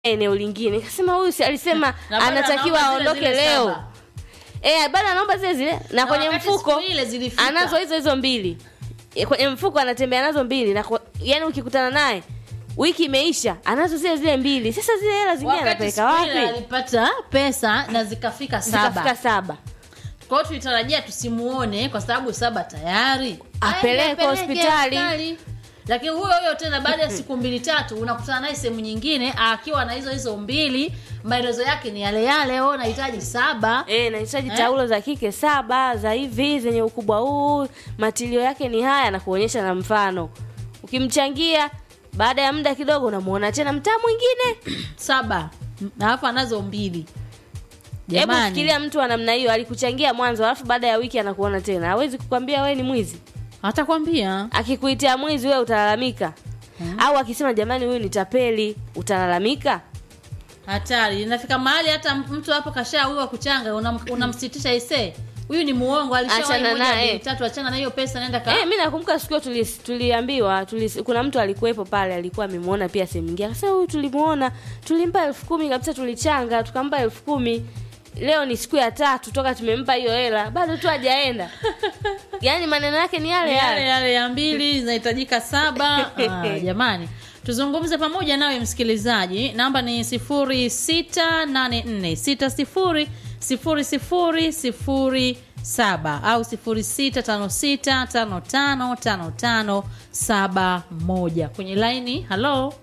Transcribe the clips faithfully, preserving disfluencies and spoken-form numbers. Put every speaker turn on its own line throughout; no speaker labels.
eneo lingine. Nikasema huyu si alisema anatakiwa aondoke leo. Eh, bana naomba zile zile na, na kwenye mfuko anazo hizo hizo mbili. E, kwenye mfuko anatembea nazo mbili na yani ukikutana naye wiki imeisha anazo zile zile mbili. Sasa zile hela zingine anapeleka wapi?
Alipata pesa na zikafika saba.
Zikafika saba.
Kwa hiyo tulitarajia tusimuone kwa sababu saba tayari
apeleke hospitali.
Lakini huyo huyo tena baada ya siku mbili tatu unakutana naye sehemu nyingine akiwa na hizo hizo mbili, maelezo yake ni yale yale, wewe unahitaji saba.
Eh, nahitaji eh? taulo za kike saba za hivi zenye ukubwa huu, matilio yake ni haya na kuonyesha na mfano. Ukimchangia baada ya muda kidogo unamuona tena mtaa mwingine
saba. Na hapa anazo mbili.
Hebu fikiria mtu wa namna hiyo alikuchangia mwanzo alafu baada ya wiki anakuona tena. Hawezi kukwambia wewe ni mwizi.
Atakwambia.
Akikuitia mwizi wewe utalalamika. Hmm. Au akisema jamani huyu ni tapeli utalalamika.
Hatari. Inafika mahali hata mtu hapo kasha huyo kuchanga unamsitisha una ise. Huyu ni muongo alishawahi moja mbili tatu achana na hiyo pesa nenda ka.
Eh, mimi nakumbuka siku tuli tuliambiwa tuli, kuna mtu alikuwepo pale alikuwa amemuona pia sehemu nyingine. Akasema huyu tulimuona tulimpa elfu kumi kabisa tulichanga tukampa elfu kumi. Leo ni siku ya tatu toka tumempa hiyo hela bado tu hajaenda. Yaani maneno yake ni yale
yale yale ya mbili zinahitajika saba. Ah, jamani tuzungumze pamoja nawe msikilizaji. Namba ni sifuri sita nane nne sita sifuri sifuri sifuri sifuri saba au sifuri sita tano sita tano tano tano tano saba moja. Kwenye line, hello.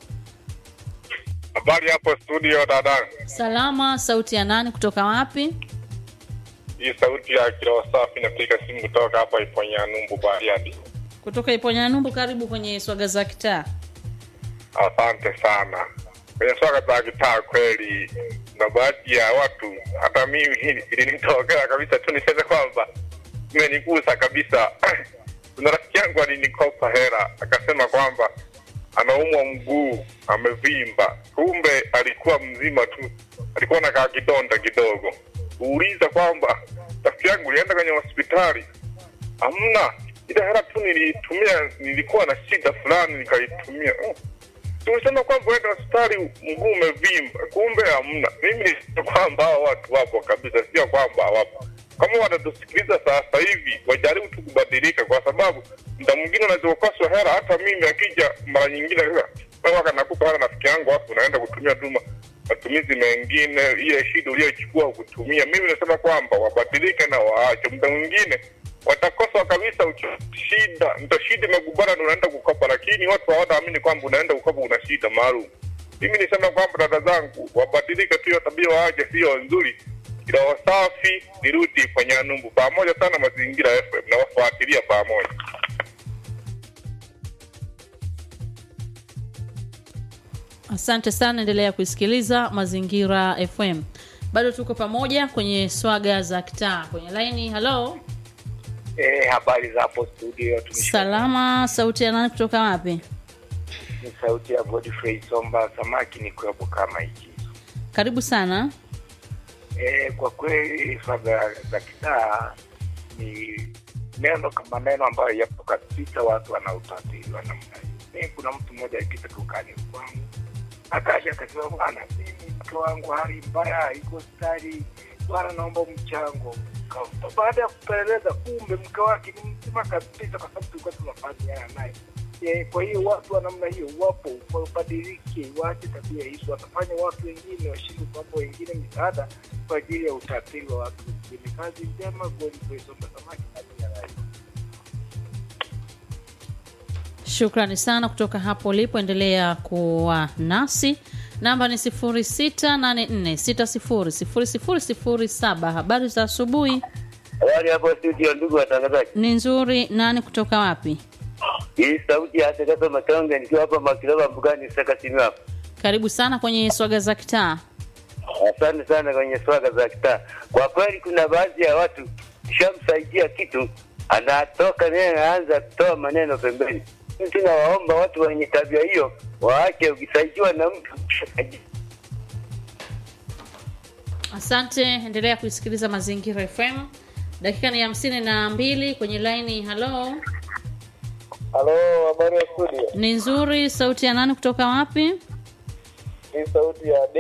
Habari hapo studio dada.
Salama, sauti ya nani kutoka wapi?
Hii sauti ya Kiroho Safi napiga simu kutoka hapa Iponyanumbu Bariadi.
Kutoka Iponyanumbu, karibu kwenye Swaga za Kitaa.
Asante sana. Kwenye Swaga za Kitaa kweli na baadhi ya watu hata mimi ilinitokea kabisa tu niseme kwamba imenigusa kabisa. Kuna rafiki yangu alinikopa hela akasema kwamba anaumwa mguu, amevimba. Kumbe alikuwa mzima tu. Alikuwa na kidonda kidogo. Uuliza kwamba rafiki yangu alienda kwenye hospitali. Hamna. Ile hela tu nilitumia, nilikuwa na shida fulani nikaitumia. Oh. Tulisema kwamba uende hospitali mguu umevimba. Kumbe hamna. Mimi nisema kwamba hao watu wapo kabisa, sio kwamba hawapo. Kama wanatusikiliza sasa hivi, wajaribu tu kubadilika kwa sababu muda mwingine unaweza kukosa hela. Hata mimi akija mara nyingine wewe kanakupa hela rafiki yangu hapo unaenda kutumia tu matumizi mengine, ile shida uliyochukua kutumia. Mimi nasema kwamba wabadilike na waache. Muda mwingine watakosa kabisa shida, ndio shida imegubana ndio unaenda kukopa, lakini watu hawaamini kwamba unaenda kukopa una shida maalum. Mimi nisema kwamba dada zangu wabadilike tu, hiyo tabia waache, sio nzuri. Kiroho Safi nirudi Iponyanumbu pamoja sana Mazingira F M na wafuatilia pamoja.
Asante sana, endelea kusikiliza Mazingira F M. Bado tuko pamoja kwenye Swaga za Kitaa. Kwenye line, hello.
Eh, habari za hapo studio?
Salama, sauti ya nani kutoka wapi?
Ni sauti ya Godfrey Somba Samaki ni kwa kama hiki.
Karibu sana.
Eh, kwa kweli Swaga za Kitaa ni neno kama neno ambayo yapo kabisa, watu wanautafsiri namna hiyo. Mimi kuna mtu mmoja akipita dukani kwangu akaja akasema bwana, mimi mke wangu hali mbaya iko hospitali, bwana naomba mchango. Baada ya kupeleleza kumbe mke wake ni mzima kabisa, kwa sababu tulikuwa tunafanya naye. Eh, kwa hiyo watu wa namna hiyo wapo, wabadilike, waache tabia hizo. Watafanya watu wengine washinde mambo wengine misaada kwa ajili ya utafsiri wa watu wengine. Kazi njema kwa Somba Samaki na rai.
Shukrani sana kutoka hapo ulipo, endelea kuwa nasi. Namba ni sifuri sita nane nne sita sifuri sifuri sifuri sifuri saba. Habari za asubuhi.
Habari hapo studio ndugu watangazaji.
Ni nzuri, nani kutoka wapi?
Hii sauti ya Sakato Matonge nikiwa hapa Makilaba Mbugani Sakasini hapa.
Karibu sana kwenye Swaga za Kitaa.
Asante sana kwenye Swaga za Kitaa. Kwa kweli kuna baadhi ya watu shamsaidia kitu anatoka naye anaanza kutoa maneno pembeni. Tunawaomba watu wenye tabia hiyo waache, ukisaidiwa na mtu.
Asante, endelea kusikiliza Mazingira F M. Dakika ni hamsini na mbili kwenye line, hello.
Hello, habari ya studio?
Ni nzuri, sauti ya nani kutoka wapi?
Hii sauti ya